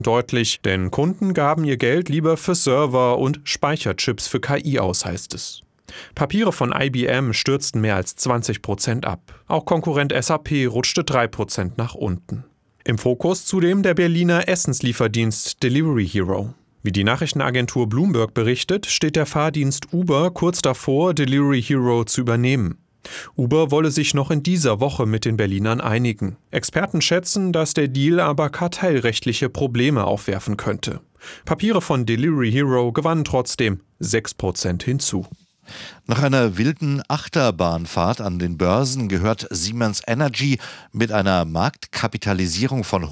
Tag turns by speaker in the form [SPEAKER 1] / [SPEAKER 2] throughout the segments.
[SPEAKER 1] deutlich, denn Kunden gaben ihr Geld lieber für Server und Speicherchips für KI aus, heißt es. Papiere von IBM stürzten mehr als 20% ab. Auch Konkurrent SAP rutschte 3% nach unten. Im Fokus zudem der Berliner Essenslieferdienst Delivery Hero. Wie die Nachrichtenagentur Bloomberg berichtet, steht der Fahrdienst Uber kurz davor, Delivery Hero zu übernehmen. Uber wolle sich noch in dieser Woche mit den Berlinern einigen. Experten schätzen, dass der Deal aber kartellrechtliche Probleme aufwerfen könnte. Papiere von Delivery Hero gewannen trotzdem 6% hinzu.
[SPEAKER 2] Nach einer wilden Achterbahnfahrt an den Börsen gehört Siemens Energy mit einer Marktkapitalisierung von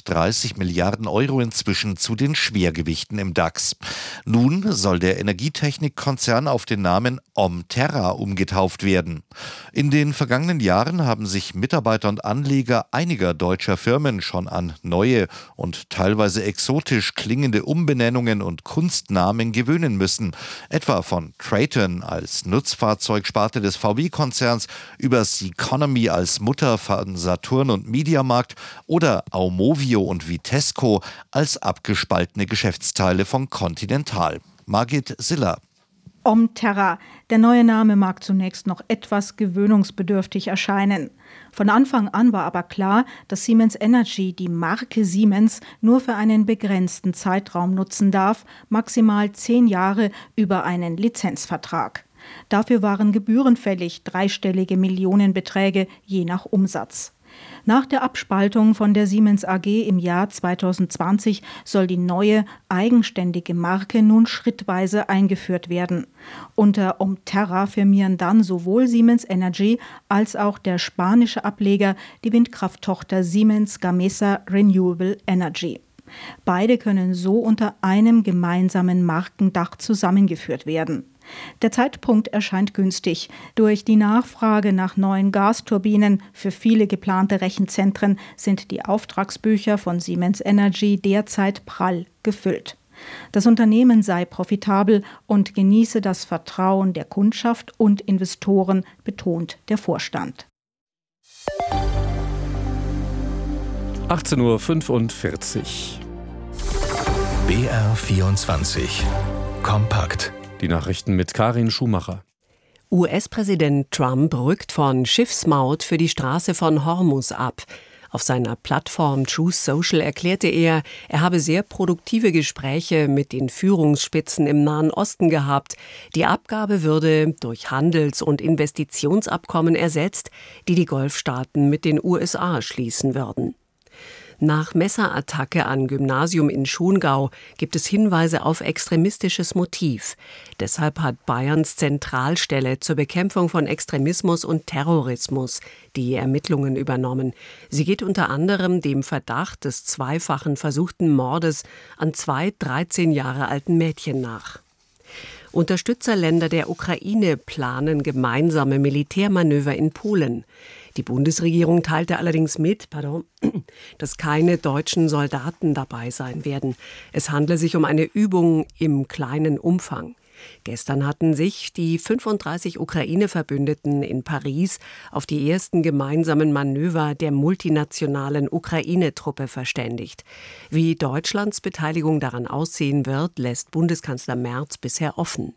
[SPEAKER 2] 130 Milliarden Euro inzwischen zu den Schwergewichten im DAX. Nun soll der Energietechnikkonzern auf den Namen Omterra umgetauft werden. In den vergangenen Jahren haben sich Mitarbeiter und Anleger einiger deutscher Firmen schon an neue und teilweise exotisch klingende Umbenennungen und Kunstnamen gewöhnen müssen, etwa von Traton als Nutzfahrzeugsparte des VW-Konzerns über Seconomy als Mutter von Saturn und Mediamarkt oder Aumovio und Vitesco als abgespaltene Geschäftsteile von Continental. Margit Siller.
[SPEAKER 3] Omterra. Der neue Name mag zunächst noch etwas gewöhnungsbedürftig erscheinen. Von Anfang an war aber klar, dass Siemens Energy die Marke Siemens nur für einen begrenzten Zeitraum nutzen darf, maximal 10 Jahre über einen Lizenzvertrag. Dafür waren Gebühren fällig, dreistellige Millionenbeträge je nach Umsatz. Nach der Abspaltung von der Siemens AG im Jahr 2020 soll die neue, eigenständige Marke nun schrittweise eingeführt werden. Unter Omterra firmieren dann sowohl Siemens Energy als auch der spanische Ableger, die Windkrafttochter Siemens Gamesa Renewable Energy. Beide können so unter einem gemeinsamen Markendach zusammengeführt werden. Der Zeitpunkt erscheint günstig. Durch die Nachfrage nach neuen Gasturbinen für viele geplante Rechenzentren sind die Auftragsbücher von Siemens Energy derzeit prall gefüllt. Das Unternehmen sei profitabel und genieße das Vertrauen der Kundschaft und Investoren, betont der Vorstand.
[SPEAKER 4] 18:45 Uhr.
[SPEAKER 5] BR24 Kompakt.
[SPEAKER 4] Die Nachrichten mit Karin Schumacher.
[SPEAKER 6] US-Präsident Trump rückt von Schiffsmaut für die Straße von Hormuz ab. Auf seiner Plattform Truth Social erklärte er habe sehr produktive Gespräche mit den Führungsspitzen im Nahen Osten gehabt. Die Abgabe würde durch Handels- und Investitionsabkommen ersetzt, die die Golfstaaten mit den USA schließen würden. Nach Messerattacke an Gymnasium in Schongau gibt es Hinweise auf extremistisches Motiv. Deshalb hat Bayerns Zentralstelle zur Bekämpfung von Extremismus und Terrorismus die Ermittlungen übernommen. Sie geht unter anderem dem Verdacht des zweifachen versuchten Mordes an 2 13 Jahre alten Mädchen nach. Unterstützerländer der Ukraine planen gemeinsame Militärmanöver in Polen. Die Bundesregierung teilte allerdings mit, dass keine deutschen Soldaten dabei sein werden. Es handle sich um eine Übung im kleinen Umfang. Gestern hatten sich die 35 Ukraine-Verbündeten in Paris auf die ersten gemeinsamen Manöver der multinationalen Ukraine-Truppe verständigt. Wie Deutschlands Beteiligung daran aussehen wird, lässt Bundeskanzler Merz bisher offen.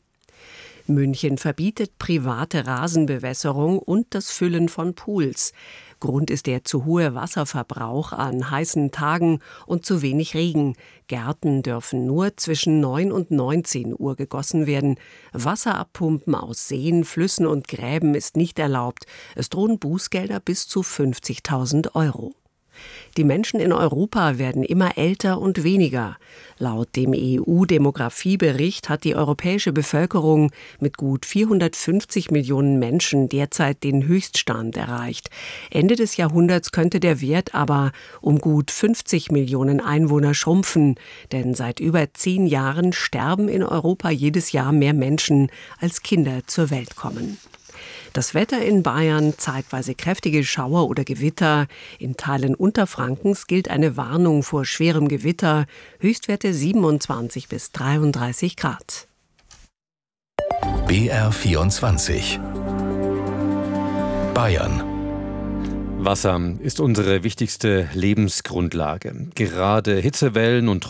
[SPEAKER 6] München verbietet private Rasenbewässerung und das Füllen von Pools. Grund ist der zu hohe Wasserverbrauch an heißen Tagen und zu wenig Regen. Gärten dürfen nur zwischen 9 und 19 Uhr gegossen werden. Wasser abpumpen aus Seen, Flüssen und Gräben ist nicht erlaubt. Es drohen Bußgelder bis zu 50.000 Euro. Die Menschen in Europa werden immer älter und weniger. Laut dem EU-Demografiebericht hat die europäische Bevölkerung mit gut 450 Millionen Menschen derzeit den Höchststand erreicht. Ende des Jahrhunderts könnte der Wert aber um gut 50 Millionen Einwohner schrumpfen, denn seit über 10 Jahren sterben in Europa jedes Jahr mehr Menschen, als Kinder zur Welt kommen. Das Wetter in Bayern, zeitweise kräftige Schauer oder Gewitter. In Teilen Unterfrankens gilt eine Warnung vor schwerem Gewitter. Höchstwerte 27 bis 33 Grad.
[SPEAKER 5] BR24 Bayern.
[SPEAKER 4] Wasser ist unsere wichtigste Lebensgrundlage. Gerade Hitzewellen und